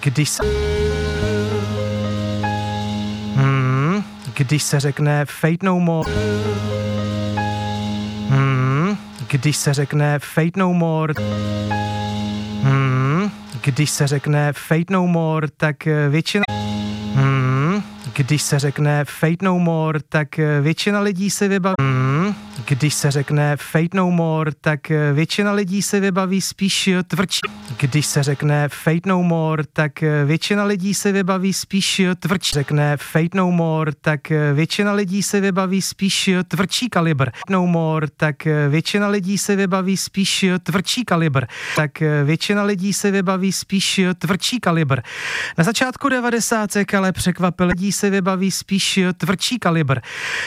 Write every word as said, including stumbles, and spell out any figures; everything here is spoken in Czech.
Když se... Hmm, když se řekne Fate No More. Hmm, když se řekne Fate No More. Hmm, když se řekne Fate No More, tak většina... Hmm, když se řekne Fate No More, tak většina lidí se vybaví... Hmm, když se řekne Fate No More, tak většina lidí se vybaví spíš tvrdší. Když se řekne Fate No More, tak většina lidí se vybaví spíš tvrdší. Řekne Fate No More, tak většina lidí se vybaví spíš tvrdší kalibr. No More, tak většina lidí se vybaví spíš tvrdší kalibr. Tak většina lidí se vybaví spíš tvrdší kalibr. Na začátku devadesátek ale překvapil lidí se vybaví spíš tvrdší kalibr.